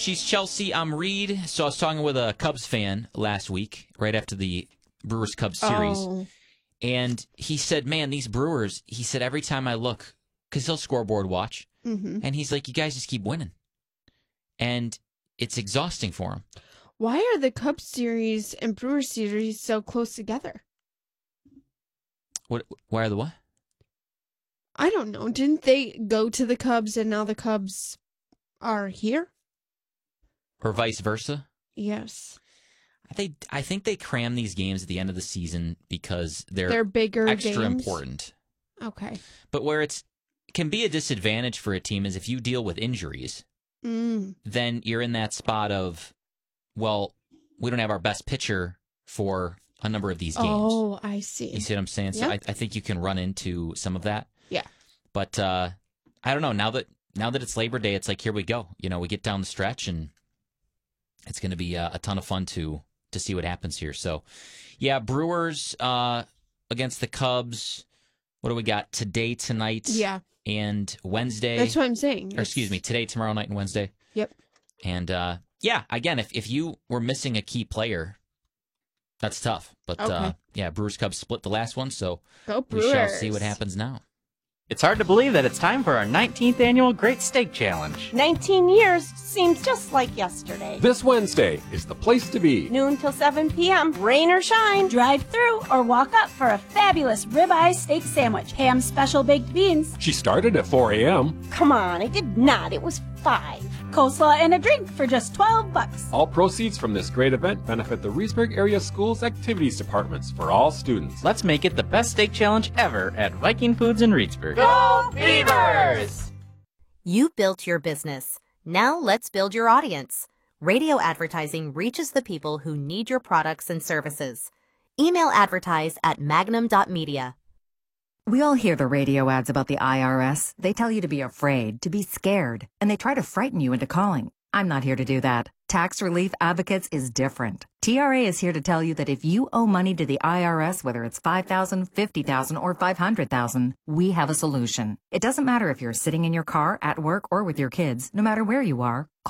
She's Chelsea. I'm Reed. So I was talking with a Cubs fan last week, right after the Brewers-Cubs series. Oh. And he said, man, these Brewers, he said, every time I look, because he'll scoreboard watch, and he's like, you guys just keep winning. And it's exhausting for him. Why are the Cubs series and Brewers series so close together? Why are the what? I don't know. Didn't they go to the Cubs and now the Cubs are here? Or vice versa? Yes. I think they cram these games at the end of the season because they're bigger extra games? important. Okay. But where it can be a disadvantage for a team is if you deal with injuries, then you're in that spot of, well, we don't have our best pitcher for a number of these games. Oh, I see. You see what I'm saying? So I think you can run into some of that. Yeah. But I don't know. Now that it's Labor Day, it's like, here we go. You know, we get down the stretch, and it's going to be a ton of fun to see what happens here. So, yeah, Brewers against the Cubs. What do we got today, tonight, and Wednesday? That's what I'm saying. Or excuse me, today, tomorrow night, and Wednesday. Yep. And, yeah, again, if you were missing a key player, that's tough. But, yeah, Brewers-Cubs split the last one, so Go we Brewers. shall see what happens now. It's hard to believe that it's time for our 19th annual Great Steak Challenge. 19 years seems just like yesterday. This Wednesday is the place to be. Noon till 7 p.m., rain or shine. Drive through or walk up for a fabulous ribeye steak sandwich, ham special baked beans, She started at 4 a.m. Come on, it did not. It was 5. coleslaw, and a drink for just $12. All proceeds from this great event benefit the Reedsburg Area Schools Activities Departments for all students. Let's make it the best steak challenge ever at Viking Foods in Reedsburg. Go Beavers! You built your business. Now let's build your audience. Radio advertising reaches the people who need your products and services. Email advertise at magnum.media. We all hear the radio ads about the IRS. They tell you to be afraid, to be scared, and they try to frighten you into calling. I'm not here to do that. Tax Relief Advocates is different. TRA is here to tell you that if you owe money to the IRS, whether it's $5,000, $50,000, or $500,000, we have a solution. It doesn't matter if you're sitting in your car, at work, or with your kids, no matter where you are.